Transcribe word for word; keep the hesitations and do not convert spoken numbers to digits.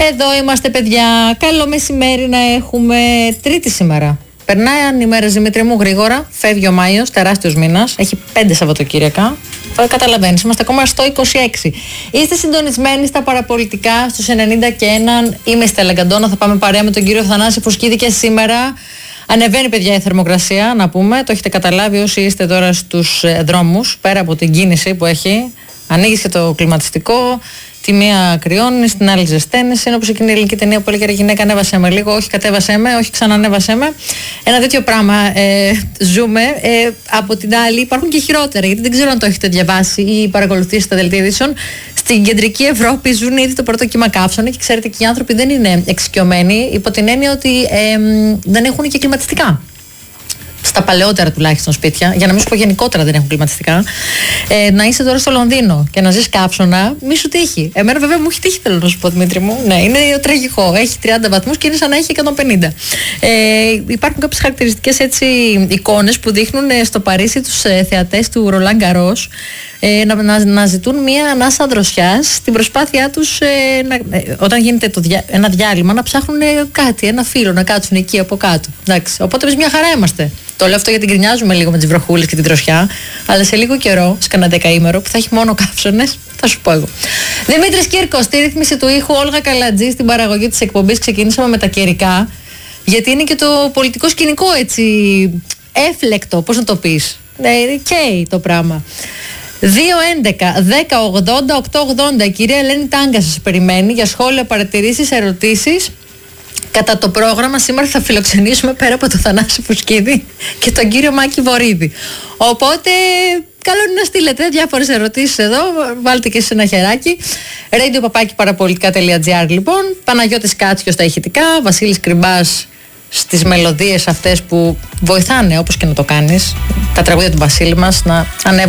Εδώ είμαστε, παιδιά. Καλό μεσημέρι να έχουμε. Τρίτη σήμερα. Περνάει η μέρα, Δημήτρη μου, γρήγορα. Φεύγει ο Μάιος, τεράστιος μήνας. Έχει πέντε Σαββατοκύριακα. Καταλαβαίνεις, είμαστε ακόμα στο είκοσι έξι. Είστε συντονισμένοι στα παραπολιτικά, στους ενενήντα και ένα. Είμαι η Στέλλα Γκαντόνα. Θα πάμε παρέα με τον κύριο Θανάση Φουσκίδη και σήμερα. Ανεβαίνει, παιδιά, η θερμοκρασία, να πούμε. Το έχετε καταλάβει όσοι είστε τώρα στους δρόμους, πέρα από την κίνηση που έχει. Ανοίγεις και το κλιματιστικό. Τη μία κρυώνει, στην άλλη ζεσταίνεσαι. Είναι όπως εκείνη η ελληνική ταινία που έλεγε γυναίκα, ανέβασέ με λίγο. Όχι, κατέβασέ με, όχι, ξανανέβασέ με. Ένα τέτοιο πράγμα ε, ζούμε. Ε, από την άλλη, υπάρχουν και χειρότερα, γιατί δεν ξέρω αν το έχετε διαβάσει ή παρακολουθήσει τα δελτία ειδήσεων. Στην κεντρική Ευρώπη ζουν ήδη το πρώτο κύμα καύσωνα και ξέρετε και οι άνθρωποι δεν είναι εξοικειωμένοι υπό την έννοια ότι ε, δεν έχουν και κλιματιστικά. Στα παλαιότερα τουλάχιστον σπίτια, για να μην σου πω γενικότερα δεν έχουν κλιματιστικά. Ε, να είσαι τώρα στο Λονδίνο και να ζεις καύσωνα, μη σου τύχει. Εμένα βέβαια μου έχει τύχει, θέλω να σου πω, Δημήτρη μου. Ναι, είναι τραγικό. Έχει τριάντα βαθμούς και είναι σαν να έχει εκατόν πενήντα. Ε, υπάρχουν κάποιες χαρακτηριστικές έτσι εικόνες που δείχνουν ε, στο Παρίσι τους ε, θεατές του Ρολάν Γκαρός ε, να, να, να ζητούν μία ανάσα δροσιάς στην προσπάθειά τους ε, να, ε, όταν γίνεται το διά, ένα διάλειμμα να ψάχνουν ε, κάτι, ένα φύλλο να κάτσουν εκεί από κάτω. Εντάξει, οπότε εμείς μια χαρά είμαστε. Το λέω αυτό γιατί γκρινιάζουμε λίγο με τις βροχούλες και την δροσιά, αλλά σε λίγο καιρό, σε κανένα δεκαήμερο που θα έχει μόνο καύσωνες, θα σου πω εγώ. Δημήτρης Κύρκος, στη ρύθμιση του ήχου, Όλγα Καλατζή στην παραγωγή της εκπομπής. Ξεκίνησαμε με τα καιρικά, γιατί είναι και το πολιτικό σκηνικό έτσι έφλεκτο, πώς να το πεις. Ναι, καίει το πράγμα. δύο έντεκα δέκα ογδόντα οκτώ ογδόντα. Η κυρία Ελένη Τάγκα σας περιμένει για σχόλια, παρατηρήσεις, ερωτήσεις. Κατά το πρόγραμμα σήμερα θα φιλοξενήσουμε πέρα από τον Θανάση Φουσκίδη και τον κύριο Μάκη Βορίδη. Οπότε καλό είναι να στείλετε διάφορες ερωτήσεις εδώ, βάλτε και εσείς ένα χεράκι. radio παπάκι παραπολιτικά τελεία τζι άρ λοιπόν. Παναγιώτης Κάτσιος στα ηχητικά, Βασίλης Κρυμπάς στις μελωδίες αυτές που βοηθάνε όπως και να το κάνεις. Τα τραγούδια του Βασίλη μας να ανέβουν.